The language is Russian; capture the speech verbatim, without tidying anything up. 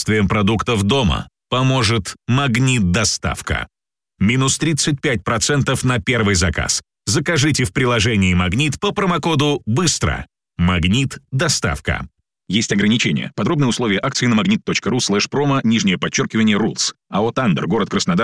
отсутствием продуктов дома. Поможет «Магнит Доставка». Минус тридцать пять процентов на первый заказ. Закажите в приложении «Магнит» по промокоду «Быстро». «Магнит Доставка». Есть ограничения. Подробные условия акции на магнит точка ру слэш промо, нижнее подчеркивание, rules. АО «Тандер», город Краснодар.